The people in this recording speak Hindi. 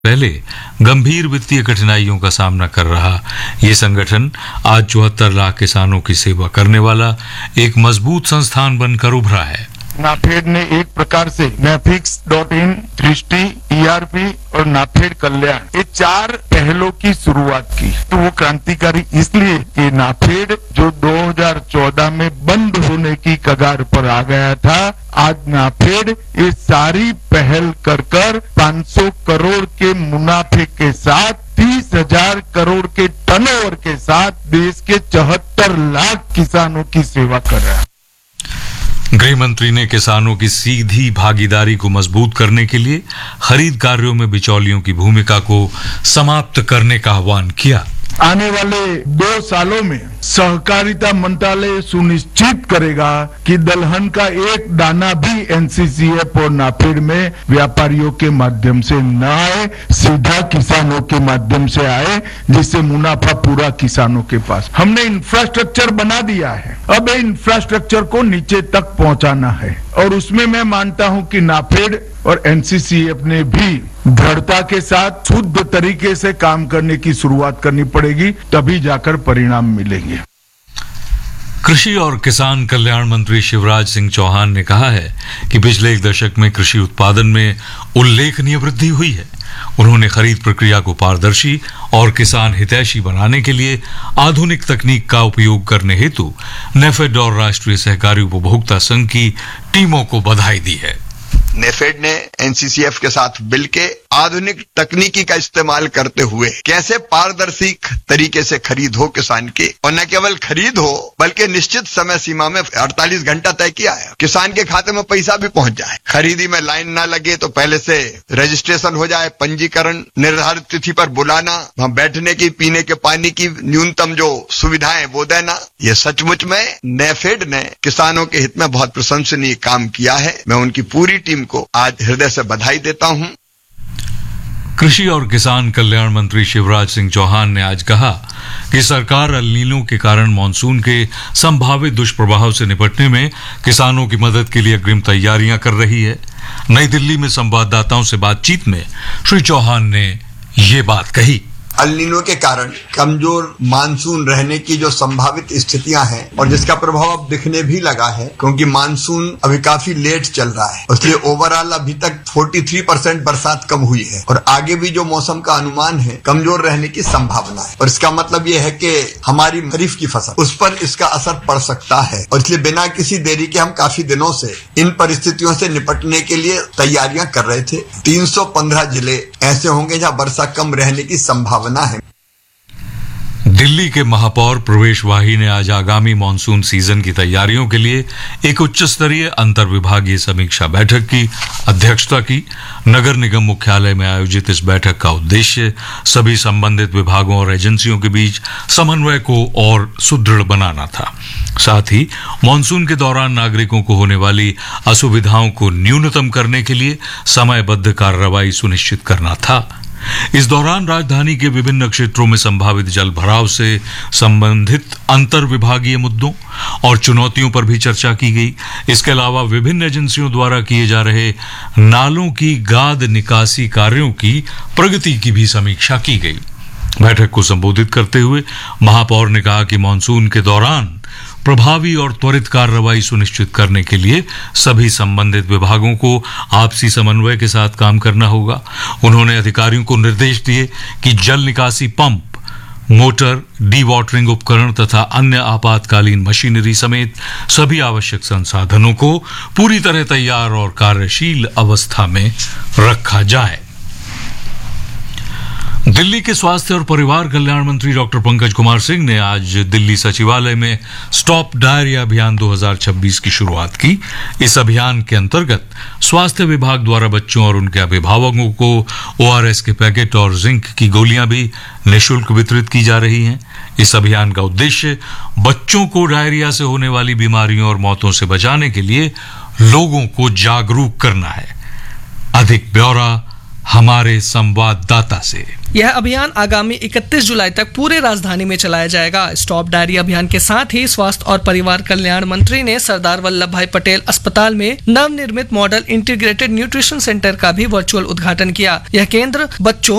पहले गंभीर वित्तीय कठिनाइयों का सामना कर रहा ये संगठन आज 74 लाख किसानों की सेवा करने वाला एक मजबूत संस्थान बनकर उभरा है। नाफेड ने एक प्रकार से Nafix.in, दृष्टि, ERP और नाफेड कल्याण ये 4 पहलों की शुरुआत की। तो वो क्रांतिकारी इसलिए कि नाफेड जो 2014 में बंद होने की कगार पर आ गया था, आज नाफेड ये सारी पहल कर 500 करोड़ के मुनाफे के साथ 30,000 करोड़ के टर्नओवर के साथ देश के 74 लाख किसानों की सेवा कर रहा है। गृह मंत्री ने किसानों की सीधी भागीदारी को मजबूत करने के लिए खरीद कार्यों में बिचौलियों की भूमिका को समाप्त करने का आह्वान किया। आने वाले 2 सालों में सहकारिता मंत्रालय सुनिश्चित करेगा कि दलहन का एक दाना भी एनसीसीएफ और नाफेड में व्यापारियों के माध्यम से न आए, सीधा किसानों के माध्यम से आए, जिससे मुनाफा पूरा किसानों के पास। हमने इंफ्रास्ट्रक्चर बना दिया है, अब ये इंफ्रास्ट्रक्चर को नीचे तक पहुंचाना है और उसमें मैं मानता हूं कि नाफेड और एनसीसीएफ ने भी दृढ़ता के साथ शुद्ध तरीके से काम करने की शुरुआत करनी पड़ेगी, तभी जाकर परिणाम मिलेंगे। कृषि और किसान कल्याण मंत्री शिवराज सिंह चौहान ने कहा है कि पिछले 1 दशक में कृषि उत्पादन में उल्लेखनीय वृद्धि हुई है। उन्होंने खरीद प्रक्रिया को पारदर्शी और किसान हितैषी बनाने के लिए आधुनिक तकनीक का उपयोग करने हेतु नेफेड और राष्ट्रीय सहकारी उपभोक्ता संघ की टीमों को बधाई दी है। नेफेड ने एनसीसीएफ के साथ मिलकर आधुनिक तकनीकी का इस्तेमाल करते हुए कैसे पारदर्शी तरीके से खरीद हो किसान की, और न केवल खरीद हो बल्कि निश्चित समय सीमा में 48 घंटा तय किया है, किसान के खाते में पैसा भी पहुंच जाए, खरीदी में लाइन ना लगे तो पहले से रजिस्ट्रेशन हो जाए, पंजीकरण, निर्धारित तिथि पर बुलाना, वहां बैठने की, पीने के पानी की न्यूनतम जो सुविधाएं वो देना। ये सचमुच में नेफेड ने किसानों के हित में बहुत प्रशंसनीय काम किया है। मैं उनकी पूरी टीम को आज हृदय से बधाई देता हूं। कृषि और किसान कल्याण मंत्री शिवराज सिंह चौहान ने आज कहा कि सरकार अल नीनो के कारण मानसून के संभावित दुष्प्रभाव से निपटने में किसानों की मदद के लिए अग्रिम तैयारियां कर रही है। नई दिल्ली में संवाददाताओं से बातचीत में श्री चौहान ने ये बात कही। अल नीनो के कारण कमजोर मानसून रहने की जो संभावित स्थितियां हैं और जिसका प्रभाव अब दिखने भी लगा है, क्योंकि मानसून अभी काफी लेट चल रहा है, इसलिए ओवरऑल अभी तक 43% बरसात कम हुई है और आगे भी जो मौसम का अनुमान है कमजोर रहने की संभावना है। और इसका मतलब ये है कि हमारी खरीफ की फसल, उस पर इसका असर पड़ सकता है और इसलिए बिना किसी देरी के हम काफी दिनों से इन परिस्थितियों से निपटने के लिए तैयारियां कर रहे थे। 315 जिले ऐसे होंगे जहां वर्षा कम रहने की संभावना है। दिल्ली के महापौर प्रवेश वाही ने आज आगामी मानसून सीजन की तैयारियों के लिए एक उच्च स्तरीय अंतर विभागीय समीक्षा बैठक की अध्यक्षता की। नगर निगम मुख्यालय में आयोजित इस बैठक का उद्देश्य सभी संबंधित विभागों और एजेंसियों के बीच समन्वय को और सुदृढ़ बनाना था। साथ ही मानसून के दौरान नागरिकों को होने वाली असुविधाओं को न्यूनतम करने के लिए समयबद्ध कार्रवाई सुनिश्चित करना था। इस दौरान राजधानी के विभिन्न क्षेत्रों में संभावित जल भराव से संबंधित अंतर विभागीय मुद्दों और चुनौतियों पर भी चर्चा की गई। इसके अलावा विभिन्न एजेंसियों द्वारा किए जा रहे नालों की गाद निकासी कार्यों की प्रगति की भी समीक्षा की गई। बैठक को संबोधित करते हुए महापौर ने कहा कि मानसून के दौरान प्रभावी और त्वरित कार्रवाई सुनिश्चित करने के लिए सभी संबंधित विभागों को आपसी समन्वय के साथ काम करना होगा। उन्होंने अधिकारियों को निर्देश दिए कि जल निकासी पंप, मोटर, डी वाटरिंग उपकरण तथा अन्य आपातकालीन मशीनरी समेत सभी आवश्यक संसाधनों को पूरी तरह तैयार और कार्यशील अवस्था में रखा जाए। दिल्ली के स्वास्थ्य और परिवार कल्याण मंत्री डॉक्टर पंकज कुमार सिंह ने आज दिल्ली सचिवालय में स्टॉप डायरिया अभियान 2026 की शुरुआत की। इस अभियान के अंतर्गत स्वास्थ्य विभाग द्वारा बच्चों और उनके अभिभावकों को ORS के पैकेट और जिंक की गोलियां भी निःशुल्क वितरित की जा रही हैं। इस अभियान का उद्देश्य बच्चों को डायरिया से होने वाली बीमारियों और मौतों से बचाने के लिए लोगों को जागरूक करना है। अधिक ब्यौरा हमारे संवाददाता से। यह अभियान आगामी 31 जुलाई तक पूरे राजधानी में चलाया जाएगा। स्टॉप डायरिया अभियान के साथ ही स्वास्थ्य और परिवार कल्याण मंत्री ने सरदार वल्लभ भाई पटेल अस्पताल में नवनिर्मित मॉडल इंटीग्रेटेड न्यूट्रिशन सेंटर का भी वर्चुअल उद्घाटन किया। यह केंद्र बच्चों